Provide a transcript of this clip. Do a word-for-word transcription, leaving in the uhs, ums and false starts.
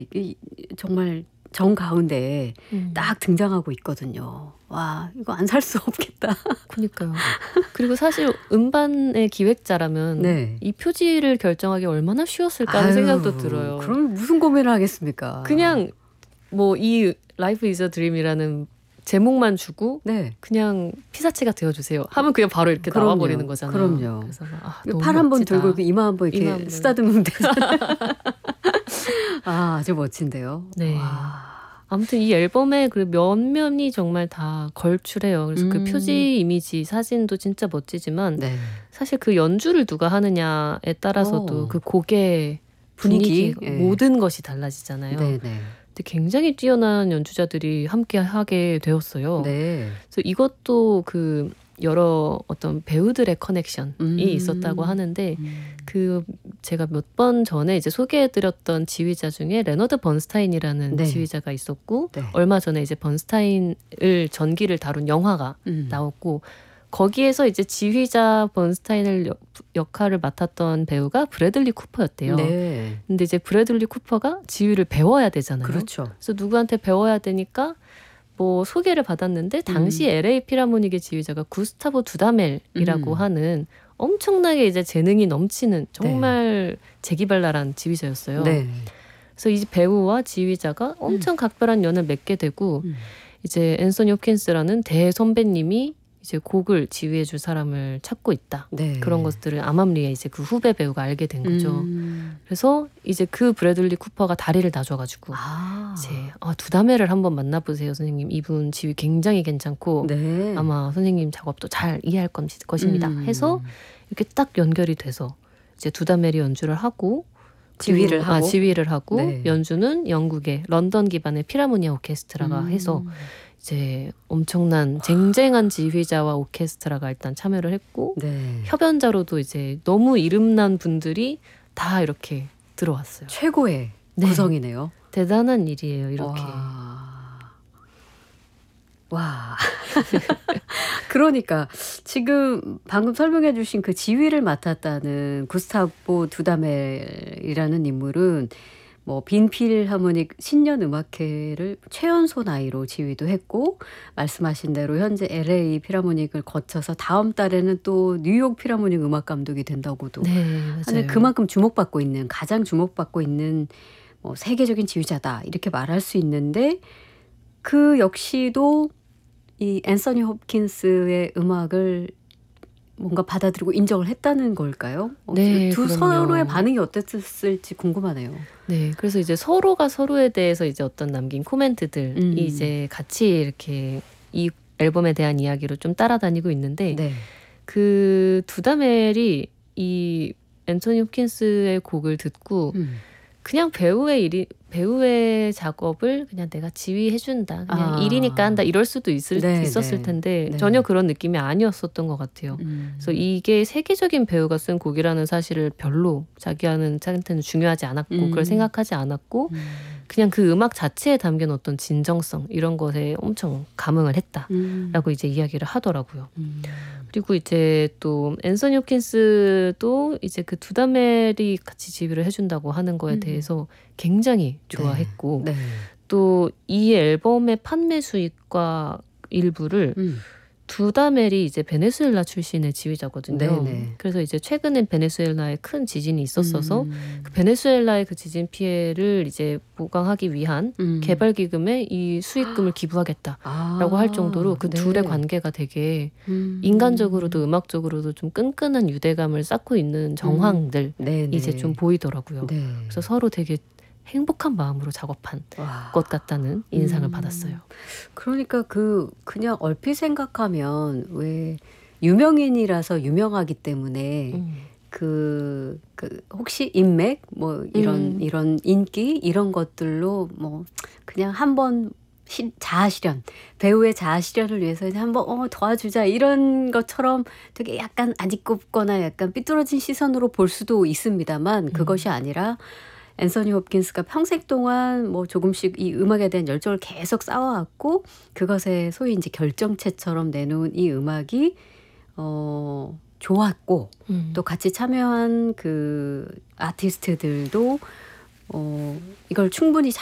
이 정말 정 가운데에 음. 딱 등장하고 있거든요. 와 이거 안 살 수 없겠다. 그니까요. 그리고 사실 음반의 기획자라면 네. 이 표지를 결정하기 얼마나 쉬웠을까 하는 생각도 들어요. 그럼 무슨 고민을 하겠습니까? 그냥 뭐 이 Life is a Dream이라는 제목만 주고 네. 그냥 피사체가 되어주세요 하면 그냥 바로 이렇게 그럼요. 나와버리는 거잖아요. 그럼요. 그래서 막, 아, 너무 팔 한 번 멋지다. 들고 이렇게 이마 한 번 이렇게 이마 한번. 쓰다듬으면 되잖아요. 아, 아주 멋진데요. 네. 와. 아무튼 이 앨범의 그 면면이 정말 다 걸출해요. 그래서 그 음. 표지 이미지 사진도 진짜 멋지지만 네. 사실 그 연주를 누가 하느냐에 따라서도 어. 그 곡의 분위기, 분위기, 예. 모든 것이 달라지잖아요. 네네. 근데 굉장히 뛰어난 연주자들이 함께 하게 되었어요. 네. 그래서 이것도 그 여러 어떤 배우들의 커넥션이 음. 있었다고 하는데 음. 그 제가 몇 번 전에 이제 소개해드렸던 지휘자 중에 레너드 번스타인이라는 네. 지휘자가 있었고 네. 얼마 전에 이제 번스타인을 전기를 다룬 영화가 음. 나왔고 거기에서 이제 지휘자 번스타인을 역, 역할을 맡았던 배우가 브래들리 쿠퍼였대요. 네. 근데 이제 브래들리 쿠퍼가 지휘를 배워야 되잖아요. 그렇죠. 그래서 누구한테 배워야 되니까 뭐 소개를 받았는데 당시 음. 엘에이 필하모닉의 지휘자가 구스타보 두다멜이라고 음. 하는 엄청나게 이제 재능이 넘치는 정말 재기발랄한 지휘자였어요. 네. 그래서 이 배우와 지휘자가 엄청 각별한 연을 맺게 되고 음. 이제 앤서니 홉킨스라는 대선배님이 이제 곡을 지휘해줄 사람을 찾고 있다. 네. 그런 것들을 암암리에 이제 그 후배 배우가 알게 된 거죠. 음. 그래서 이제 그 브래들리 쿠퍼가 다리를 놔줘가지고 아. 이제 아, 두다멜을 한번 만나보세요, 선생님. 이분 지휘 굉장히 괜찮고 네. 아마 선생님 작업도 잘 이해할 것입니다. 음. 해서 이렇게 딱 연결이 돼서 이제 두다멜이 연주를 하고 지휘를 그리고- 하고. 아, 지휘를 하고 네. 연주는 영국의 런던 기반의 피라모니아 오케스트라가 음. 해서 이제 엄청난 쟁쟁한 지휘자와 오케스트라가 일단 참여를 했고 네. 협연자로도 이제 너무 이름난 분들이 다 이렇게 들어왔어요. 최고의 네. 구성이네요. 대단한 일이에요, 이렇게. 와. 와. 그러니까 지금 방금 설명해 주신 그 지휘를 맡았다는 구스타보 두다멜이라는 인물은 뭐 빈필하모닉 신년 음악회를 최연소 나이로 지휘도 했고 말씀하신 대로 현재 엘에이 필하모닉을 거쳐서 다음 달에는 또 뉴욕 필하모닉 음악 감독이 된다고도 네, 하는 맞아요. 그만큼 주목받고 있는 가장 주목받고 있는 뭐 세계적인 지휘자다 이렇게 말할 수 있는데 그 역시도 이 앤서니 홉킨스의 음악을 뭔가 받아들이고 인정을 했다는 걸까요? 어, 네, 두 그럼요. 서로의 반응이 어땠을지 궁금하네요. 네, 그래서 이제 서로가 서로에 대해서 이제 어떤 남긴 코멘트들이 음. 이제 같이 이렇게 이 앨범에 대한 이야기로 좀 따라다니고 있는데 네. 그 두다멜이 이 앤토니 홉킨스의 곡을 듣고 음. 그냥 배우의 일이 배우의 작업을 그냥 내가 지휘해준다. 그냥 아. 일이니까 한다. 이럴 수도 있을, 네, 있었을 네. 텐데 네. 전혀 그런 느낌이 아니었었던 것 같아요. 음. 그래서 이게 세계적인 배우가 쓴 곡이라는 사실을 별로 자기한테는 중요하지 않았고 음. 그걸 생각하지 않았고 음. 그냥 그 음악 자체에 담긴 어떤 진정성 이런 것에 엄청 감흥을 했다라고 음. 이제 이야기를 하더라고요. 음. 그리고 이제 또 앤서니 홉킨스도 이제 그 두다멜이 같이 지휘를 해준다고 하는 거에 음. 대해서 굉장히 좋아했고 네. 또 이 앨범의 판매 수익과 일부를 음. 두다멜이 이제 베네수엘라 출신의 지휘자거든요. 네네. 그래서 이제 최근에 베네수엘라에 큰 지진이 있었어서 음. 그 베네수엘라의 그 지진 피해를 이제 보강하기 위한 음. 개발 기금에 이 수익금을 기부하겠다라고 아. 할 정도로 그 네. 둘의 관계가 되게 음. 인간적으로도 음악적으로도 좀 끈끈한 유대감을 쌓고 있는 정황들이 네네. 이제 좀 보이더라고요. 네. 그래서 서로 되게 행복한 마음으로 작업한 와. 것 같다는 인상을 음. 받았어요. 그러니까 그 그냥 얼핏 생각하면 왜 유명인이라서 유명하기 때문에 음. 그, 그 혹시 인맥 뭐 이런 음. 이런 인기 이런 것들로 뭐 그냥 한번 시- 자아실현 배우의 자아실현을 위해서 이제 한번 어 도와주자 이런 것처럼 되게 약간 아직겁거나 약간 삐뚤어진 시선으로 볼 수도 있습니다만 그것이 아니라 앤서니 홉킨스가 평생 동안 뭐 조금씩 이 음악에 대한 열정을 계속 쌓아왔고 그것에 소위 이제 결정체처럼 내놓은 이 음악이 어 좋았고 음. 또 같이 참여한 그 아티스트들도 어 이걸 충분히